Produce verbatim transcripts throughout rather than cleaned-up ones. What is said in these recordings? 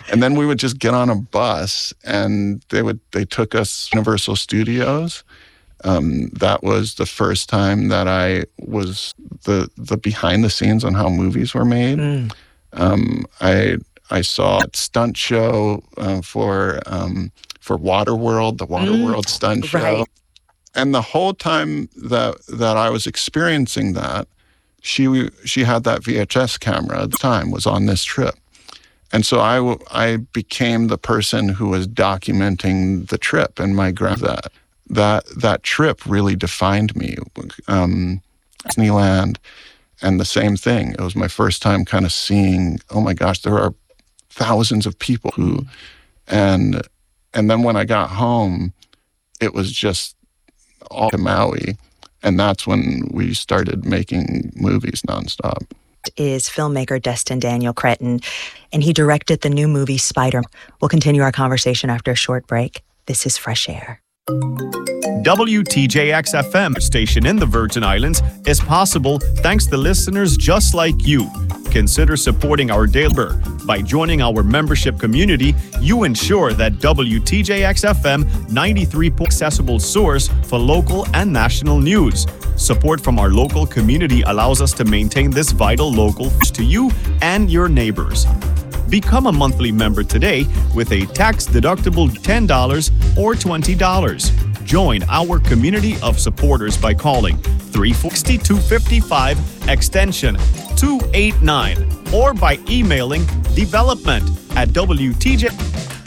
And then we would just get on a bus, and they would they took us to Universal Studios. Um, that was the first time that I was the the behind the scenes on how movies were made. Mm. Um, I I saw a stunt show uh, for um, for Waterworld, the Waterworld mm. stunt show, right. And the whole time that that I was experiencing that, she she had that V H S camera at the time, was on this trip. And so I, I became the person who was documenting the trip, and my grand that that that trip really defined me. Um, Disneyland, and the same thing. It was my first time kind of seeing, oh my gosh, there are thousands of people who, and and then when I got home, it was just all to Maui, and that's when we started making movies nonstop. Is filmmaker Destin Daniel Cretton, and he directed the new movie Spider. We'll continue our conversation after a short break. This is Fresh Air. W T J X F M station in the Virgin Islands is possible thanks to listeners just like you. Consider supporting our daily by joining our membership community. You ensure that W T J X F M ninety-three point accessible source for local and national news. Support from our local community allows us to maintain this vital local to you and your neighbors. Become a monthly member today with a tax-deductible ten dollars or twenty dollars. Join our community of supporters by calling three four six two five five extension two eight nine or by emailing development at W T J.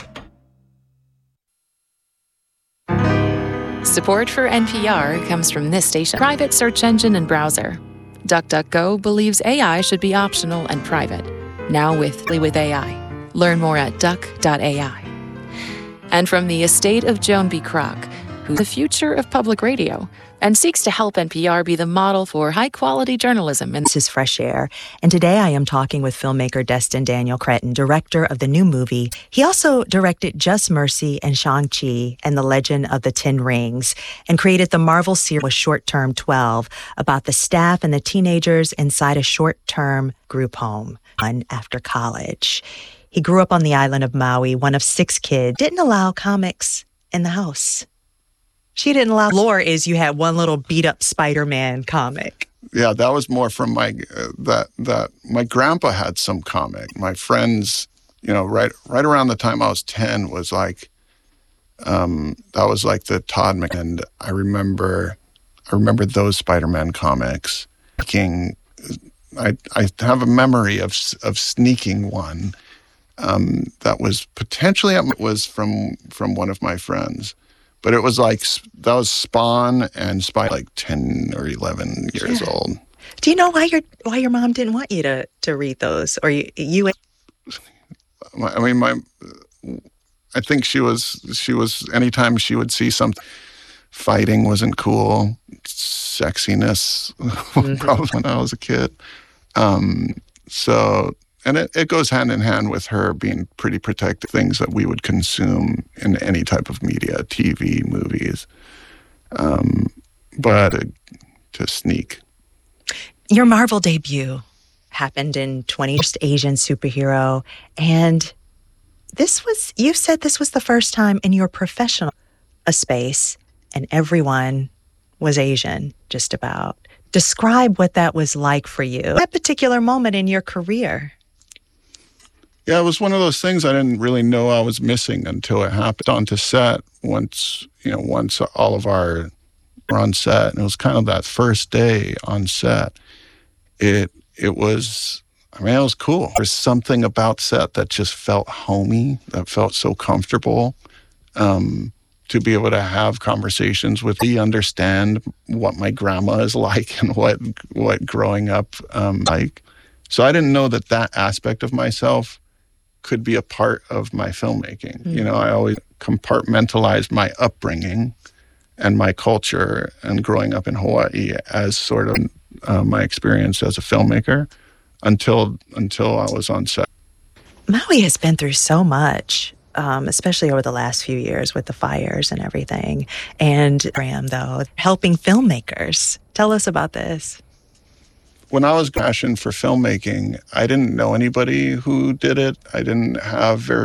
Support for N P R comes from this station. Private search engine and browser. DuckDuckGo believes A I should be optional and private. Now with, with A I. Learn more at duck dot A I. And from the estate of Joan B. Kroc, who's the future of public radio and seeks to help N P R be the model for high-quality journalism. And this is Fresh Air, and today I am talking with filmmaker Destin Daniel Cretton, director of the new movie. He also directed Just Mercy and Shang-Chi and the Legend of the Ten Rings, and created the Marvel series Short Term twelve about the staff and the teenagers inside a short-term group home after college. He grew up on the island of Maui, one of six kids, didn't allow comics in the house. She didn't allow. Lore is you had one little beat up Spider-Man comic. Yeah, that was more from my uh, that that my grandpa had some comic. My friends, you know, right right around the time I was ten was like, um, that was like the Todd Mc. And I remember, I remember those Spider-Man comics. King, I I have a memory of of sneaking one, um, that was potentially it was from from one of my friends. But it was like, that was Spawn and Spy, like ten or eleven years yeah. old. Do you know why your why your mom didn't want you to, to read those? Or you, you... I mean, my, I think she was, she was, anytime she would see something, fighting wasn't cool, sexiness, mm-hmm. probably when I was a kid. Um, so... And it, it goes hand in hand with her being pretty protective of things that we would consume in any type of media, T V, movies. Um, but uh, to sneak. Your Marvel debut happened in twenty, first Asian superhero. And this was, you said this was the first time in your professional a space and everyone was Asian, just about. Describe what that was like for you, that particular moment in your career. Yeah, it was one of those things I didn't really know I was missing until it happened. Onto set once, you know, once all of our were on set, and it was kind of that first day on set. It it was, I mean, it was cool. There's something about set that just felt homey, that felt so comfortable. Um, to be able to have conversations with me, understand what my grandma is like and what what growing up um, like. So I didn't know that that aspect of myself could be a part of my filmmaking. Mm-hmm. You know, I always compartmentalized my upbringing and my culture and growing up in Hawaii as sort of uh, my experience as a filmmaker until until I was on set. Maui has been through so much, um, especially over the last few years with the fires and everything. And Graham, though, helping filmmakers. Tell us about this. When I was passionate for filmmaking, I didn't know anybody who did it. I didn't have very